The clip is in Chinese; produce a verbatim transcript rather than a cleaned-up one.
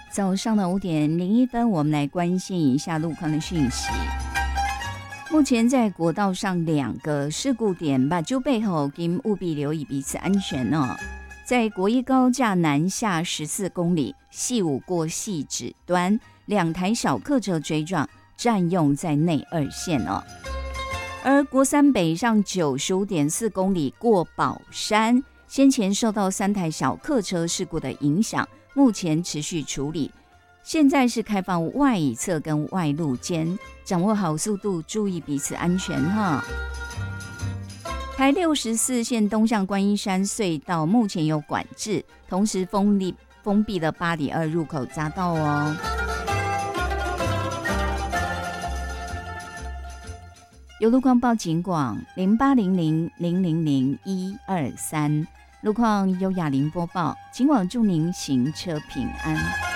早上的五点零一分，我们来关心一下路况的讯息。目前在国道上两个事故点，把就背后应务必留意彼此安全哦。在国一高架南下十四公里，细五过细指端，两台小客车追撞，占用在内二线哦。而国三北上九十五点四公里过宝山，先前受到三台小客车事故的影响，目前持续处理。现在是开放外侧跟外路间，掌握好速度，注意彼此安全哈。台六十四线东向观音山隧道目前有管制，同时封闭封闭了八里二入口匝道哦。有路况报警广零八零零零零零一二三，路况优雅零播报，警广祝您行车平安。